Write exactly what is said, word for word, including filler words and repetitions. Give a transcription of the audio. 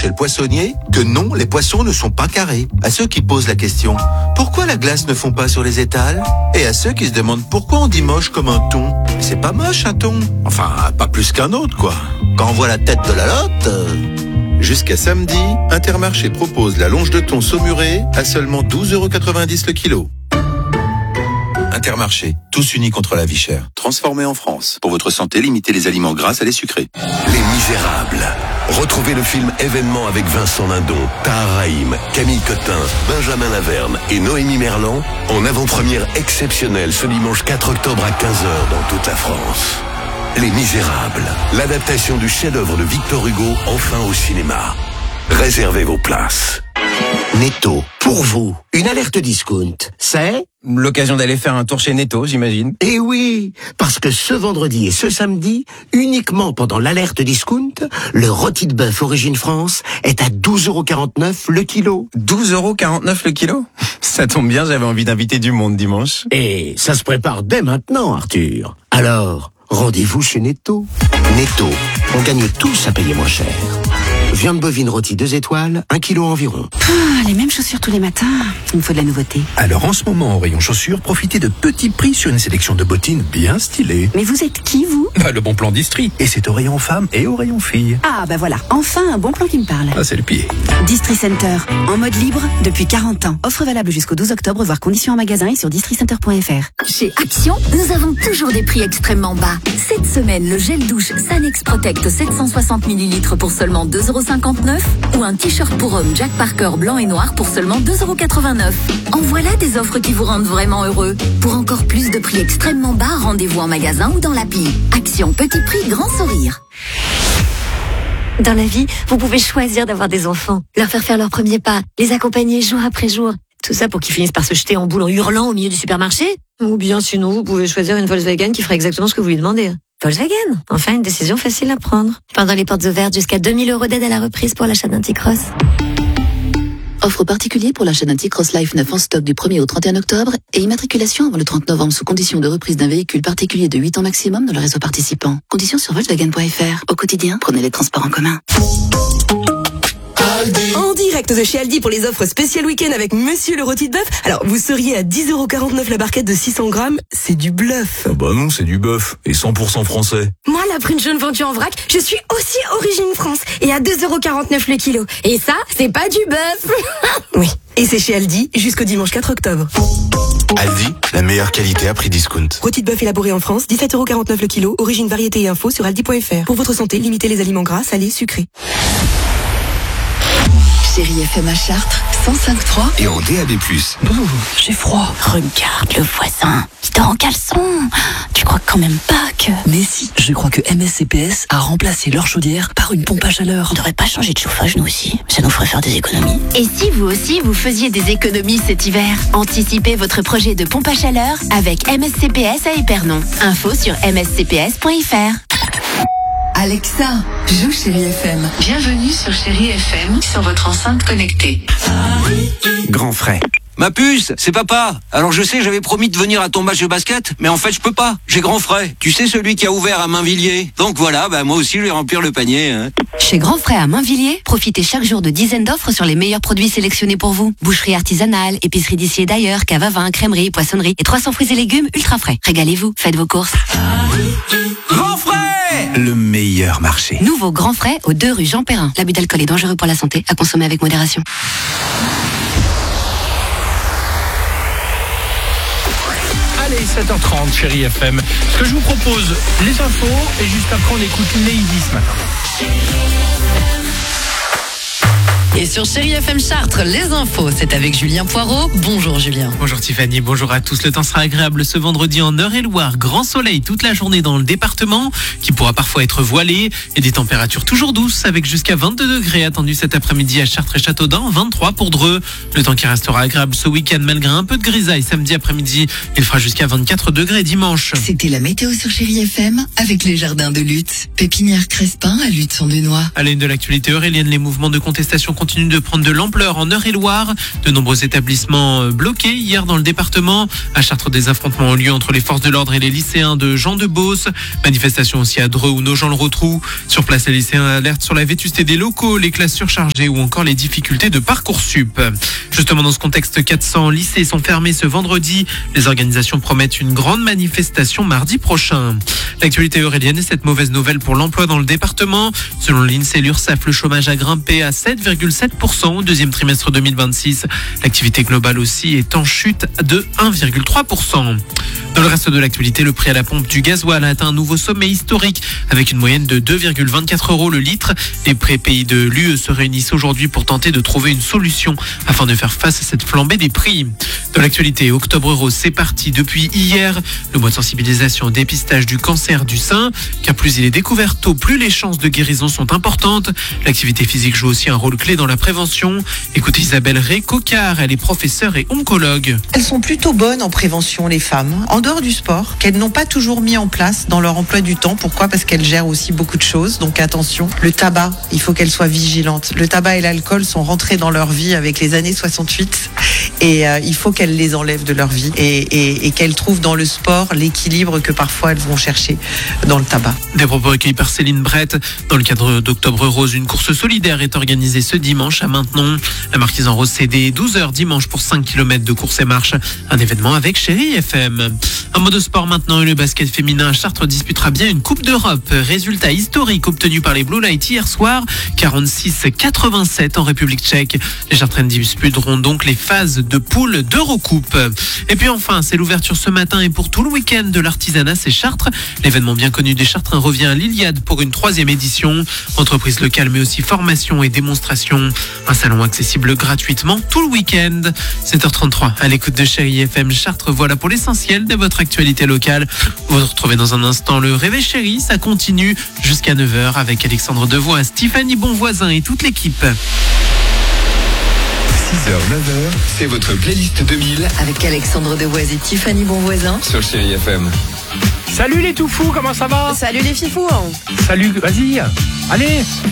chez le poissonnier que non, les poissons ne sont pas carrés. À ceux qui posent la question, pourquoi la glace ne fond pas sur les étals? Et à ceux qui se demandent pourquoi on dit moche comme un thon. C'est pas moche un thon. Enfin, pas plus qu'un autre, quoi. Quand on voit la tête de la lotte... Euh... Jusqu'à samedi, Intermarché propose la longe de thon saumurée à seulement douze euros quatre-vingt-dix le kilo. Intermarché, tous unis contre la vie chère. Transformé en France. Pour votre santé, limitez les aliments gras à les sucrés. Les Misérables. Retrouvez le film événement avec Vincent Lindon, Tahar Rahim, Camille Cotin, Benjamin Laverne et Noémie Merlan en avant-première exceptionnelle ce dimanche quatre octobre à quinze heures dans toute la France. Les Misérables, l'adaptation du chef-d'œuvre de Victor Hugo, enfin au cinéma. Réservez vos places. Netto, pour vous, une alerte discount, c'est... L'occasion d'aller faire un tour chez Netto, j'imagine. Eh oui, parce que ce vendredi et ce samedi, uniquement pendant l'alerte discount, le rôti de bœuf Origine France est à douze euros quarante-neuf le kilo. douze euros quarante-neuf le kilo? Ça tombe bien, j'avais envie d'inviter du monde dimanche. Et ça se prépare dès maintenant, Arthur. Alors, rendez-vous chez Netto. Netto, on gagne tous à payer moins cher. Viande bovine rôtie deux étoiles, un kilo environ. Ah, les mêmes chaussures tous les matins. Il me faut de la nouveauté. Alors en ce moment, au rayon chaussures, profitez de petits prix sur une sélection de bottines bien stylées. Mais vous êtes qui, vous? Bah, le bon plan d'Istrie. Et c'est au rayon femmes et au rayon filles. Ah, bah voilà. Enfin, un bon plan qui me parle. Ah, c'est le pied. Distri Center. En mode libre depuis quarante ans. Offre valable jusqu'au douze octobre, voire conditions en magasin et sur districenter point f r. Chez Action, nous avons toujours des prix extrêmement bas. Cette semaine, le gel douche Sanex Protect sept cent soixante millilitres pour seulement deux euros cinquante-neuf ou un t-shirt pour homme Jack Parker blanc et noir pour seulement deux euros quatre-vingt-neuf. En voilà des offres qui vous rendent vraiment heureux. Pour encore plus de prix extrêmement bas, rendez-vous en magasin ou dans l'appli. Action, petit prix, grand sourire. Dans la vie, vous pouvez choisir d'avoir des enfants, leur faire faire leurs premiers pas, les accompagner jour après jour. Tout ça pour qu'ils finissent par se jeter en boule en hurlant au milieu du supermarché. Ou bien sinon, vous pouvez choisir une Volkswagen qui fera exactement ce que vous lui demandez. Volkswagen, enfin une décision facile à prendre. Pendant les portes ouvertes, jusqu'à deux mille euros d'aide à la reprise pour l'achat d'un T-Cross. Offre particulier pour l'achat d'un T-Cross Life neuf en stock du premier au trente et un octobre et immatriculation avant le trente novembre sous condition de reprise d'un véhicule particulier de huit ans maximum dans le réseau participant. Conditions sur Volkswagen point f r. Au quotidien, prenez les transports en commun. En direct de chez Aldi pour les offres spéciales week-end avec Monsieur le rôti de bœuf. Alors, vous seriez à dix euros quarante-neuf la barquette de six cents grammes. C'est du bluff. Ah bah non, c'est du bœuf. Et cent pour cent français. Moi, la prune jaune vendue en vrac, je suis aussi Origine France. Et à deux euros quarante-neuf le kilo. Et ça, c'est pas du bœuf. Oui. Et c'est chez Aldi jusqu'au dimanche quatre octobre. Aldi, la meilleure qualité à prix discount. Rôti de bœuf élaboré en France, dix-sept euros quarante-neuf le kilo. Origine, variété et info sur aldi point f r. Pour votre santé, limitez les aliments gras, salés, sucrés. Chérie F M à Chartres, cent cinq virgule trois. Et en D A B plus. Ouh, j'ai froid. Regarde le voisin. Il dort en caleçon. Tu crois quand même pas que... Mais si, je crois que M S C P S a remplacé leur chaudière par une pompe à chaleur. On devrait pas changer de chauffage, nous aussi. Ça nous ferait faire des économies. Et si vous aussi, vous faisiez des économies cet hiver? Anticipez votre projet de pompe à chaleur avec M S C P S à Épernon. Info sur m s c p s point f r. Alexa, joue Chérie F M. Bienvenue sur Chérie F M, sur votre enceinte connectée. Grand frais. Ma puce, c'est papa. Alors je sais, j'avais promis de venir à ton match de basket, mais en fait je peux pas. J'ai Grand Frais. Tu sais, celui qui a ouvert à Mainvilliers. Donc voilà, bah moi aussi je vais remplir le panier. Hein. Chez Grand Frais à Mainvilliers, profitez chaque jour de dizaines d'offres sur les meilleurs produits sélectionnés pour vous. Boucherie artisanale, épicerie d'ici et d'ailleurs, cave à vin, crèmerie, poissonnerie et trois cents fruits et légumes ultra frais. Régalez-vous, faites vos courses. Grand Frais, le meilleur marché. Nouveau Grand Frais aux deux rue Jean Perrin. L'abus d'alcool est dangereux pour la santé, à consommer avec modération. Allez, sept heures trente, Chérie F M. Ce que je vous propose, les infos, et juste après, on écoute Lady ce matin. Et sur Chérie F M Chartres, les infos, c'est avec Julien Poirot. Bonjour Julien. Bonjour Tiffany, bonjour à tous. Le temps sera agréable ce vendredi en Eure-et-Loire. Grand soleil toute la journée dans le département, qui pourra parfois être voilé, et des températures toujours douces avec jusqu'à vingt-deux degrés attendus cet après-midi à Chartres et Châteaudun, vingt-trois pour Dreux. Le temps qui restera agréable ce week-end malgré un peu de grisaille samedi après-midi. Il fera jusqu'à vingt-quatre degrés dimanche. C'était la météo sur Chérie F M avec les jardins de Lutte. Pépinière Crespin à Lutte-en-Dunois. À la une de l'actualité eurélienne, les mouvements de contestation continuent continue de prendre de l'ampleur en Eure-et-Loire. De nombreux établissements bloqués hier dans le département. À Chartres, des affrontements ont lieu entre les forces de l'ordre et les lycéens de Jean de Beauce. Manifestation aussi à Dreux ou Nogent-le-Rotrou. Sur place, les lycéens alertent sur la vétusté des locaux, les classes surchargées ou encore les difficultés de Parcoursup. Justement, dans ce contexte, quatre cents lycées sont fermés ce vendredi. Les organisations promettent une grande manifestation mardi prochain. L'actualité eurélienne est cette mauvaise nouvelle pour l'emploi dans le département. Selon l'INSEE et l'URSSAF, le chômage a grimpé à sept virgule sept pour cent au deuxième trimestre deux mille vingt-six. L'activité globale aussi est en chute de un virgule trois pour cent. Dans le reste de l'actualité, le prix à la pompe du gasoil a atteint un nouveau sommet historique avec une moyenne de deux virgule vingt-quatre euros le litre. Les pré-pays de l'U E se réunissent aujourd'hui pour tenter de trouver une solution afin de faire face à cette flambée des prix. Dans l'actualité, Octobre Rose, c'est parti depuis hier. Le mois de sensibilisation au dépistage du cancer du sein. Car plus il est découvert tôt, plus les chances de guérison sont importantes. L'activité physique joue aussi un rôle clé dans la prévention. Écoutez Isabelle Ré-Cocard, elle est professeure et oncologue. Elles sont plutôt bonnes en prévention, les femmes, en dehors du sport, qu'elles n'ont pas toujours mis en place dans leur emploi du temps. Pourquoi ? Parce qu'elles gèrent aussi beaucoup de choses. Donc attention, le tabac, il faut qu'elles soient vigilantes. Le tabac et l'alcool sont rentrés dans leur vie avec les années soixante-huit et euh, il faut qu'elles les enlèvent de leur vie et, et, et qu'elles trouvent dans le sport l'équilibre que parfois elles vont chercher dans le tabac. Des propos recueillis par Céline Brett. Dans le cadre d'Octobre Rose, une course solidaire est organisée ce dimanche à Maintenon. La Marquise en Rose, c'est dès douze heures dimanche pour cinq kilomètres de course et marche. Un événement avec Chérie F M. Un mot de sport maintenant et le basket féminin à Chartres disputera bien une Coupe d'Europe. Résultat historique obtenu par les Blue Light hier soir, quarante-six à quatre-vingt-sept en République tchèque. Les Chartraines disputeront donc les phases de poule d'Eurocoupe. Et puis enfin, c'est l'ouverture ce matin et pour tout le week-end de l'artisanat, c'est Chartres. L'événement bien connu des Chartrains revient à l'Iliade pour une troisième édition. Entreprise locale mais aussi formation et démonstration. Un salon accessible gratuitement tout le week-end. sept heures trente-trois à l'écoute de Chérie F M Chartres. Voilà pour l'essentiel de votre actualité locale. Vous vous retrouvez dans un instant le Réveil Chérie. Ça continue jusqu'à neuf heures avec Alexandre Devois, Stéphanie Bonvoisin et toute l'équipe. six heures neuf heures, c'est votre playlist deux mille Avec Alexandre Devois et Tiffany Bonvoisin. sur Chérie F M. Salut les tout fous, comment ça va ? Salut les fifous. Salut, vas-y. Allez,